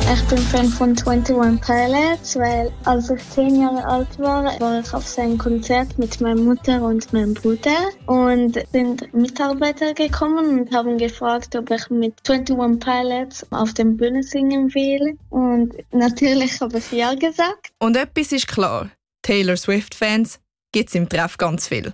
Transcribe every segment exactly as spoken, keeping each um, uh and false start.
Ich bin Fan von einundzwanzig Pilots, weil als ich zehn Jahre alt war, war ich auf seinem Konzert mit meiner Mutter und meinem Bruder. Und sind Mitarbeiter gekommen und haben gefragt, ob ich mit einundzwanzig Pilots auf der Bühne singen will. Und natürlich habe ich ja gesagt. Und etwas ist klar: Taylor Swift-Fans gibt es im Treff ganz viel.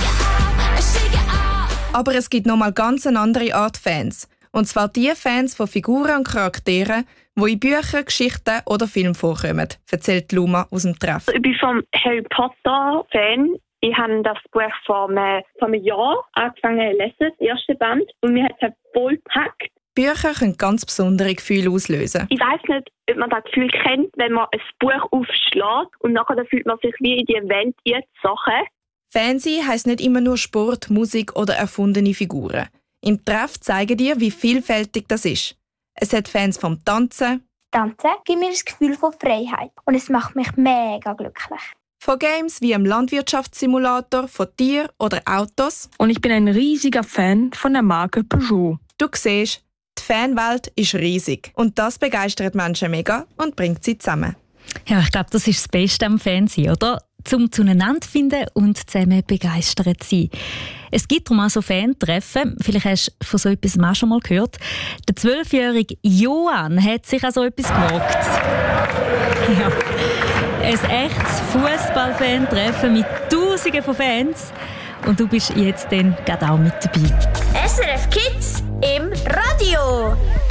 Aber es gibt noch mal ganz eine andere Art Fans. Und zwar die Fans von Figuren und Charakteren, die in Büchern, Geschichten oder Filmen vorkommen, erzählt Luma aus dem Treff. Ich bin vom Harry Potter-Fan. Ich habe das Buch vor einem, vor einem Jahr angefangen zu lesen, das erste Band. Und mir hat es voll gepackt. Bücher können ganz besondere Gefühle auslösen. Ich weiss nicht, ob man das Gefühl kennt, wenn man ein Buch aufschlägt und nachher fühlt man sich wie in die Welt Sachen. Fansein heisst nicht immer nur Sport, Musik oder erfundene Figuren. Im Treff zeigen dir, wie vielfältig das ist. Es hat Fans vom Tanzen. Tanzen gibt mir das Gefühl von Freiheit und es macht mich mega glücklich. Von Games wie im Landwirtschaftssimulator, von Tieren oder Autos. Und ich bin ein riesiger Fan von der Marke Peugeot. Du siehst, die Fanwelt ist riesig. Und das begeistert Menschen mega und bringt sie zusammen. Ja, ich glaube, das ist das Beste am Fernsehen, oder? Zum zueinander finden und zusammen begeistert sein. Es gibt darum auch so Fan-Treffen. Vielleicht hast du von so etwas auch schon mal gehört. Der zwölfjährige Johann hat sich an so etwas gewagt. Ja. Ein echtes Fußball-Fan-Treffen mit Tausenden von Fans. Und du bist jetzt dann gerade auch mit dabei. S R F Kids im Radio.